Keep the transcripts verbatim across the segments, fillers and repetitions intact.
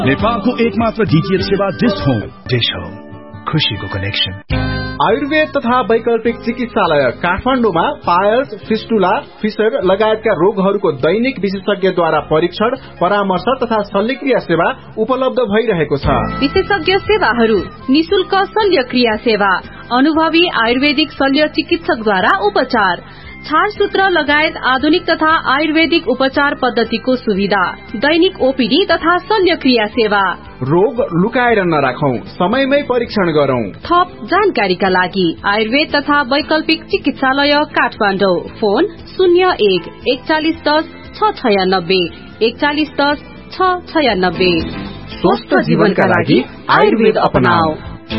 नेपालको एकमात्र डीटीएच सेवा डिश होम। डिश होम, खुशीको कनेक्सन। आयुर्वेद तथा वैकल्पिक चिकित्सालय काठमाडौँमा पायल्स, फिस्टुला, फिसर लगायतका रोगहरूको दैनिक विशेषज्ञद्वारा परीक्षण, परामर्श तथा शल्यक्रिया सेवा उपलब्ध भइरहेको छ। विशेषज्ञ सेवाहरू: निशुल्क शल्यक्रिया सेवा, अनुभवी आयुर्वेदिक शल्य चिकित्सकद्वारा उपचार, छारसूत्र लगायत आधुनिक तथा आयुर्वेदिक उपचार पद्धतिको सुविधा, दैनिक ओपीडी तथा शल्यक्रिया सेवा। रोग लुकाएर नराखौं, समयमै परीक्षण गरौं। थप जानकारीका लागि आयुर्वेद तथा वैकल्पिक चिकित्सालय काठमाडौँ। फोन शून्य एक एकचालिस दस छ छयानब्बे एकचालिस दस छ छयानब्बे। स्वस्थ जीवनका लागि आयुर्वेद अपनाऊ।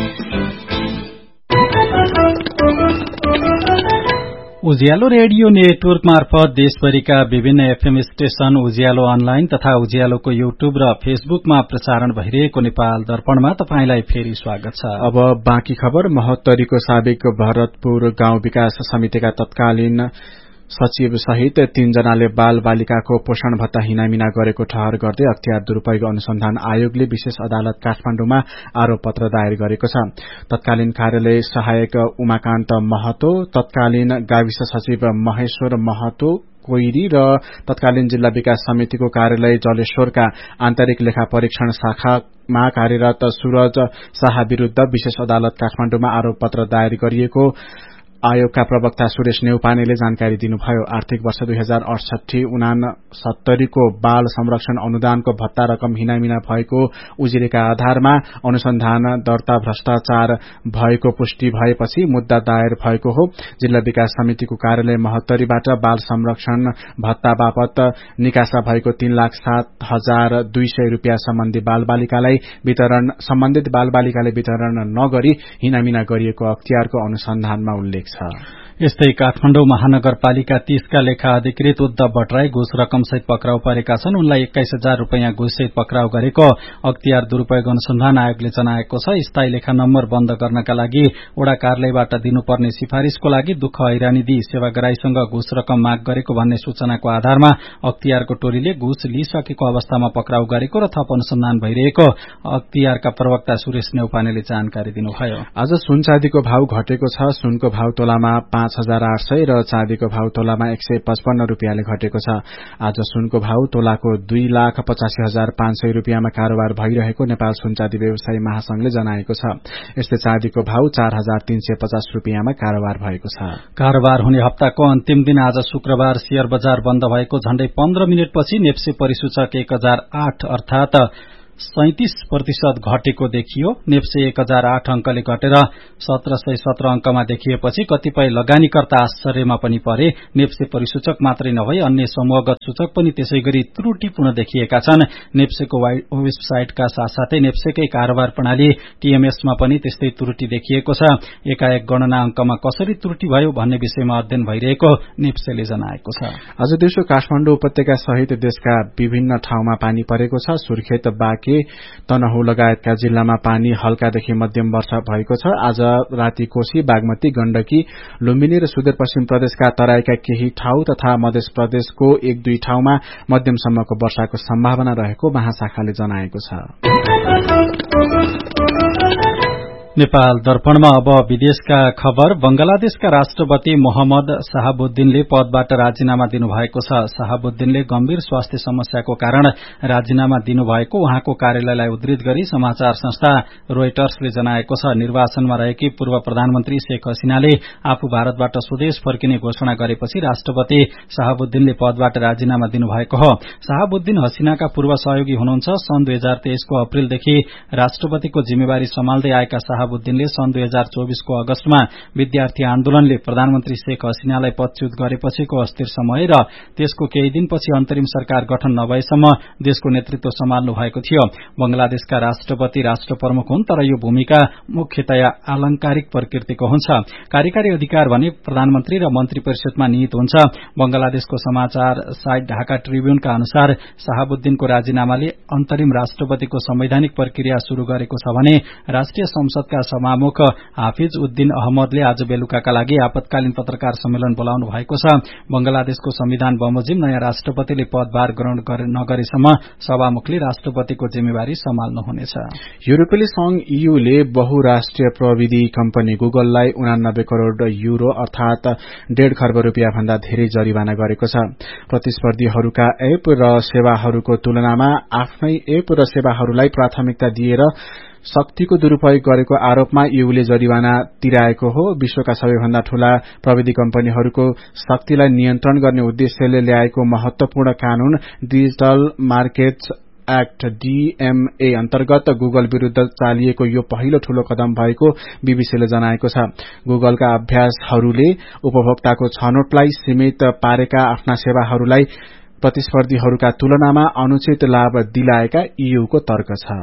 उज्यालो रेडियो नेटवर्क मार्फत देशभरिका विभिन्न एफएम स्टेशन, उज्यालो अनलाइन तथा उज्यालोको युट्युब र फेसबुकमा प्रसारण भइरहेको नेपाल दर्पणमा तपाईंलाई फेरि स्वागत छ। अब बाँकी खबर। महोत्तरीको साबिक भरतपुर गाउँ विकास समितिका तत्कालीन सचिव सहित तीनजनाले बाल बालिकाको पोषण भत्ता हिनामिना गरेको ठहर गर्दै अख्तियार दुरूपयोग अनुसन्धान आयोगले विशेष अदालत काठमाडौँमा आरोप पत्र दायर गरेको छ। तत्कालीन कार्यालय सहायक उमाकान्त महतो, तत्कालीन गाविस सचिव महेश्वर महतो कोइरी र तत्कालीन जिल्ला विकास समितिको कार्यालय जलेश्वरका आन्तरिक लेखा परीक्षण शाखामा कार्यरत सूरज शाह विरूद्ध विशेष अदालत काठमाडौँमा आरोप पत्र दायर गरिएको आयोगका प्रवक्ता सुरेश नेउपानेले जानकारी दिनुभयो। आर्थिक वर्ष दुई हजार अडसठी उनासत्तरीको बाल संरक्षण अनुदानको भत्ता रकम हिनामिना भएको उजुरीका आधारमा अनुसन्धान दर्ता भ्रष्टाचार भएको पुष्टि भएपछि मुद्दा दायर भएको हो। जिल्ला विकास समितिको कार्यालय महोत्तरीबाट बाल संरक्षण भत्ता बापत निकासा भएको तीन लाख सात हजार दुई सय रूपियाँ सम्बन्धी बाल बालिकालाई वितरण सम्बन्धित बाल बालिकाले वितरण नगरी हिनामिना गरिएको अख्तियारको अनुसन्धानमा उल्लेख छ। यस्तै काठमाडौँ महानगरपालिका तीसका लेखा अधिकृत उद्धव भट्टराई घुस रकमसहित पक्राउ परेका छन्। उनलाई एक्काइस हजार रूपियाँ घुससहित पक्राउ गरेको अख्तियार दुरूपयोग अनुसन्धान आयोगले जनाएको छ। स्थायी लेखा नम्बर बन्द गर्नका लागि वडा कार्यालयबाट दिनुपर्ने सिफारिशको लागि दुःख हैरानी दिई सेवाग्राहीसँग घुस रकम माग गरेको भन्ने सूचनाको आधारमा अख्तियारको टोलीले घुस लिइसकेको अवस्थामा पक्राउ गरेको र थप अनुसन्धान भइरहेको अख्तियारका प्रवक्ता सुरेश नेउपानेले जानकारी दिनुभयो। आज सुन चाँदीको भाव घटेको छ। सुनको भाव तोलामा पाँच हजार आठ सय र चाँदीको भाव तोलामा एक सय पचपन्न रूपियाँले घटेको छ। आज सुनको भाव तोलाको दुई लाख पचासी हजार पाँच सय रूपियाँमा कारोबार भइरहेको नेपाल सुन चाँदी व्यवसायी महासंघले जनाएको छ। यस्तै चाँदीको भाव चार हजार तीन सय पचास रूपियाँमा कारोबार भएको छ। कारोबार हुने हप्ताको अन्तिम दिन आज शुक्रबार शेयर बजार बन्द भएको झण्डै पन्ध्र मिनटपछि नेप्से परिसूचक एक हजार आठ अर्थात सैंतीस प्रतिशत घटेको देखियो। नेप्से एक हजार आठ अंकले घटेर सत्र सय सत्र अंकमा देखिएपछि कतिपय लगानीकर्ता आश्चर्यमा पनि परे। नेप्से परिसूचक मात्रै नभई अन्य समूहगत सूचक पनि त्यसै गरी त्रुटिपूर्ण देखिएका छन्। नेप्सेको वेबसाइटका साथसाथै नेप्सेकै कारोबार प्रणाली टीएमएसमा पनि त्यस्तै त्रुटि देखिएको छ। एकाएक गणना अंकमा कसरी त्रुटि भयो भन्ने विषयमा अध्ययन भइरहेको नेप्सेले जनाएको छ। आज दिउँसो काठमाडौँ उपत्यका सहित देशका विभिन्न ठाउँमा पानी परेको छ। सुर्खेत, बाँके, तनहुँ लगायतका जिल्लामा पानी हल्कादेखि मध्यम वर्षा भएको छ। आज राति कोशी, बागमती, गण्डकी, लुम्बिनी र सुदूरपश्चिम प्रदेशका तराईका केही ठाउँ तथा मध्य प्रदेशको एक दुई ठाउँमा मध्यमसम्मको वर्षाको सम्भावना रहेको महाशाखाले जनाएको छ। नेपाल दर्पणमा अब विदेशका खबर। बंगलादेशका राष्ट्रपति मोहम्मद शहाबुद्दीनले पदबाट राजीनामा दिनुभएको छ। शहाबुद्दीनले गम्भीर स्वास्थ्य समस्याको कारण राजीनामा दिनुभएको उहाँको कार्यालयलाई उद्धृत गरी समाचार संस्था रोयटर्सले जनाएको छ। निर्वाचनमा रहेकी पूर्व प्रधानमन्त्री शेख हसीनाले आफू भारतबाट स्वदेश फर्किने घोषणा गरेपछि राष्ट्रपति शहाबुद्दीनले पदबाट राजीनामा दिनुभएको हो। शहाबुद्दीन हसीनाका पूर्व सहयोगी हुनुहुन्छ। सन् दुई हजार तेइसको अप्रेलदेखि राष्ट्रपतिको जिम्मेवारी सम्हाल्दै आएका शहाबुद्दीनले सन् दुई हजार चौबीसको अगस्तमा विद्यार्थी आन्दोलनले प्रधानमन्त्री शेख हसीनालाई पदच्युत गरेपछिको अस्थिर समय र त्यसको केही दिनपछि अन्तरिम सरकार गठन नभएसम्म देशको नेतृत्व सम्हाल्नु भएको थियो। बंगलादेशका राष्ट्रपति राष्ट्र प्रमुख हुन्, तर यो भूमिका मुख्यतया आलंकारिक प्रकृतिको हुन्छ। कार्यकारी अधिकार भने प्रधानमन्त्री र मन्त्री परिषदमा निहित हुन्छ। बंगलादेशको समाचार साइट ढाका ट्रिब्युनका अनुसार शहाबुद्दीनको राजीनामाले अन्तरिम राष्ट्रपतिको संवैधानिक प्रक्रिया शुरू गरेको छ भने राष्ट्रिय संसदका बंगलादेशका सभामुख हाफिज उद्दीन अहमदले आज बेलुकाका लागि आपतकालीन पत्रकार सम्मेलन बोलाउनु भएको छ। बंगलादेशको संविधान बमोजिम नयाँ राष्ट्रपतिले पदभार ग्रहण नगरेसम्म सभामुखले राष्ट्रपतिको जिम्मेवारी सम्हाल्नुहुनेछ। युरोपेली संघ ईयूले बहुराष्ट्रिय प्रविधि कम्पनी गुगललाई उनानब्बे करोड़ यूरो अर्थात डेढ़ खर्ब रूपियाँ भन्दा धेरै जरिवाना गरेको छ। प्रतिस्पर्धीहरूका एप र सेवाहरूको तुलनामा आफ्नै एप र सेवाहरूलाई प्राथमिकता दिएर शक्तिको दुरूपयोग गरेको आरोपमा ईयूले जरिवाना तिराएको हो। विश्वका सबैभन्दा ठूला प्रविधि कम्पनीहरूको शक्तिलाई नियन्त्रण गर्ने उद्देश्यले ल्याएको महत्वपूर्ण कानून डिजिटल मार्केट्स एक्ट डीएमए अन्तर्गत गुगल विरूद्ध चालिएको यो पहिलो ठूलो कदम भएको बीबीसीले जनाएको छ। गुगलका अभ्यासहरूले उपभोक्ताको छनौटलाई सीमित पारेका आफ्ना सेवाहरूलाई प्रतिस्पर्धीहरूका तुलनामा अनुचित लाभ दिलाएका ईयूको तर्क छ।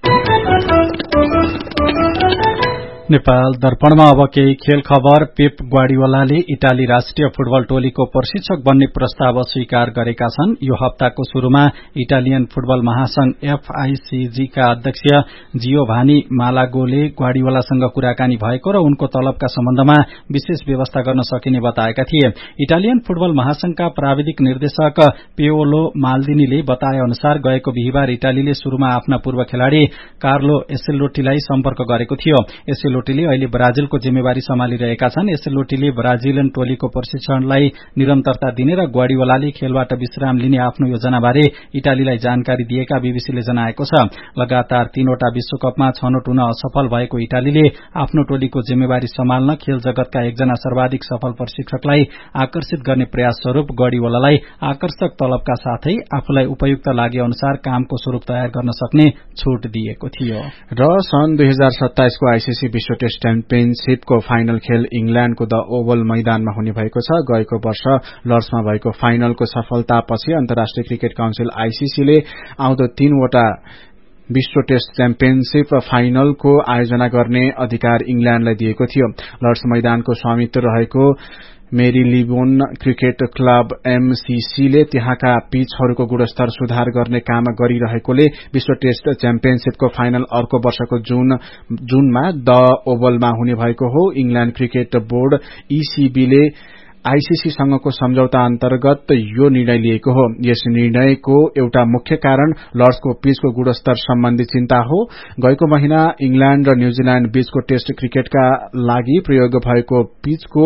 नेपाल दर्पणमा अब केही खेल खबर। पेप ग्वार्डियोलाले इटाली राष्ट्रिय फुटबल टोलीको प्रशिक्षक बन्ने प्रस्ताव अस्वीकार गरेका छन्। यो हप्ताको शुरूमा इटालियन फुटबल महासंघ एफआईसीजी का अध्यक्ष जियोभानी मालागोले ग्वार्डियोलासँग कुराकानी भएको र उनको तलबका सम्बन्धमा विशेष व्यवस्था गर्न सकिने बताएका थिए। इटालियन फुटबल महासंघका प्राविधिक निर्देशक पेओलो माल्दिनीले बताए अनुसार गएको बिहिबार इटालीले शुरूमा आफ्ना पूर्व खेलाड़ी कार्लो एसेल्लोटीलाई सम्पर्क गरेको थियो। एसेल्लोटीले अहिले ब्राजिलको जिम्मेवारी सम्हालिरहेका छन्। एसेल्लोटीले ब्राजिलियन टोलीको प्रशिक्षणलाई निरन्तरता दिने र ग्वार्डियोलाले खेलबाट विश्राम लिने आफ्नो योजनाबारे इटालीलाई जानकारी दिएका बीबीसीले जनाएको छ। लगातार तीनवटा विश्वकपमा छनौट हुन असफल भएको इटालीले आफ्नो टोलीको जिम्मेवारी सम्हाल्न खेल जगतका एकजना सर्वाधिक सफल प्रशिक्षकलाई आकर्षित गर्ने प्रयास स्वरूप ग्वार्डियोलालाई आकर्षक तलबका साथै आफूलाई उपयुक्त लागे अनुसार कामको स्वरूप तयार गर्न सक्ने छूट दिएको थियो। र सन् दुई हजार सत्ताइस को आईसीसी विश्व टेस्ट च्याम्पियनशीपको फाइनल खेल इंग्ल्याण्डको द ओभल मैदानमा हुने भएको छ। गएको वर्ष लर्ड्समा भएको फाइनलको सफलतापछि अन्तर्राष्ट्रिय क्रिकेट काउन्सिल आईसीसीले आउँदो तीनवटा विश्व टेस्ट च्याम्पियनशीप फाइनलको आयोजना गर्ने अधिकार इंग्ल्याण्डलाई दिएको थियो। लर्ड्स मैदानको स्वामित्व रहेको मेरीलिबोन क्रिकेट क्लब एमसीसीले त्यहाँका पिचहरूको गुणस्तर सुधार गर्ने काम गरिरहेकोले विश्व टेस्ट च्याम्पियनशीपको फाइनल अर्को वर्षको जून जूनमा द ओभलमा हुने भएको हो। इंग्ल्याण्ड क्रिकेट बोर्ड ईसीबीले आईसीसी सँगको सम्झौता अन्तर्गत यो निर्णय लिएको हो। यस निर्णयको एउटा मुख्य कारण लर्ड्सको पिचको गुणस्तर सम्बन्धी चिन्ता हो। गएको महिना इंग्ल्याण्ड र न्यूजील्याण्ड बीचको टेस्ट क्रिकेटका लागि प्रयोग भएको पिचको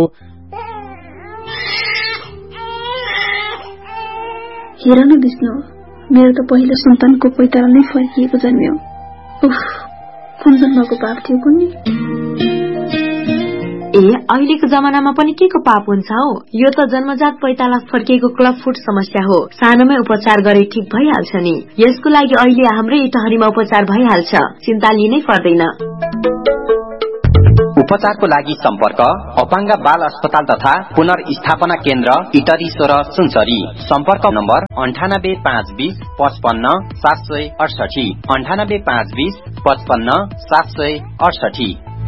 हेर न विष्णु, मेरो त पहिलो सन्तानको पैताला नै फर्किएको जन्म्यो। उफ, कुन जन्मको पाप थियो कुन्नी? ए अहिलेको जमानामा पनि के को पाप हुन्छ हौ? यो त जन्मजात पैताला फर्किएको क्लब फुट समस्या हो। सानोमै उपचार गरे ठीक भइहाल्छ नि। यसको लागि अहिले हाम्रै इटहरीमा उपचार भइहाल्छ, चिन्ता लिनै पर्दैन। उपचारको लागि सम्पर्क अपाङ्ग बाल अस्पताल तथा पुनर्स्थापना केन्द्र इटरी सोह्र सुनसरी। सम्पर्क नम्बर अन्ठानब्बे पाँच बीस पचपन्न सात सय अडसठी अन्ठानब्बे पाँच बीस पचपन्न सात सय अडसठी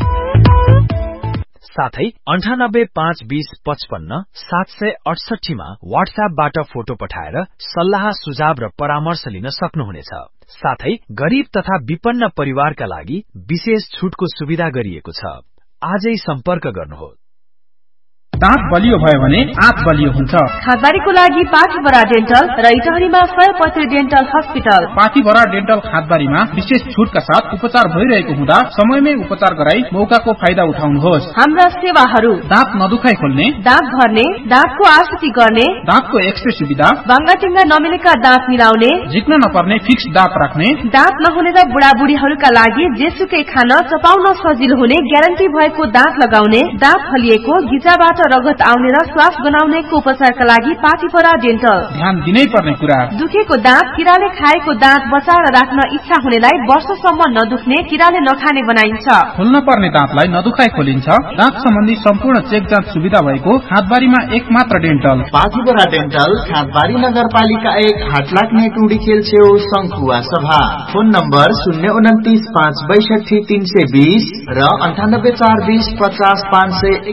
साथै अन्ठानब्बे पाँच बीस पचपन्न सात सय अडसठीमा वाट्सएपबाट फोटो पठाएर सल्लाह सुझाव र परामर्श लिन सक्नुहुनेछ। साथै गरीब तथा विपन्न परिवारका लागि विशेष छुटको सुविधा गरिएको छ। आजै सम्पर्क गर्नुहोस्। दाँत बलियो भयो भने आँत बलियो हुन्छ। खादबारीको लागि पाठीबरा डेन्टल र इटहरीमा सयपत्री डेन्टल हस्पिटल। पाठीबरा डेन्टल खादबारीमा विशेष छुटका साथ उपचार भइरहेको हुँदा समयमै उपचार गराई मौकाको फाइदा उठाउनुहोस्। हाम्रा सेवाहरू दाँत नदुखाइ खोल्ने, दाँत भर्ने, दाँतको आकृति गर्ने, दाँतको एक्सरे सुविधा, बाङ्गाटिङ्गा नमिलेका दाँत मिलाउने, झिक्न नपर्ने फिक्स दाँत राख्ने, दाँत नहुने र बुढाबुढीहरूका लागि जेसुकै खान चपाउन सजिलो हुने ग्यारेन्टी भएको दाँत लगाउने, दाँत हलिएको गिजाबाट रगत आउने र श्वास बनाउनेको उपचारका लागि पाठीपरा डेन्टल। ध्यान दिनै पर्ने कुरा, दुखेको दाँत, किराले खाएको दाँत बचाएर राख्न इच्छा हुनेलाई वर्षसम्म नदुख्ने, किराले नखाने बनाइन्छ। खोल्न पर्ने दाँतलाई नदुखाइ खोलिन्छ। दाँत सम्बन्धी सम्पूर्ण चेक जाँच सुविधा भएको खादबारीमा एक मात्र डेन्टल। पाठीपरा डेन्टल, खादबारी नगरपालिका एक, हाटलाग्ने टुडी खेल छेउ, शंखुवा सभा। फोन नम्बर शून्य उन्तिस पाँच बैसठी तीन सय बीस र अन्ठानब्बे चार बीस पचास पाँच सय।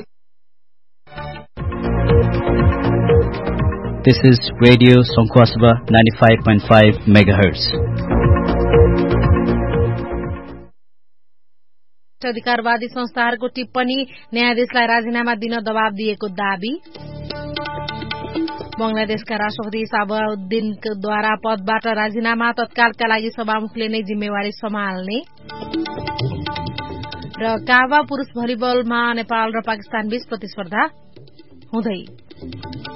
This is Radio Sonkhwasaba ninety-five point five megahertz. राष्ट्र अधिकारवादी संस्थाहरूको टिप्पणी न्यायाधीशलाई राजीनामा दिन दबाव दिएको दावी। बंगलादेशका राष्ट्रपति साबुद्दिनद्वारा पदबाट राजीनामा तत्कालका लागि सभामुखले नै जिम्मेवारी सम्हाल्ने र काबा पुरूष भलिबलमा नेपाल र पाकिस्तान बीच प्रतिस्पर्धा हुँदै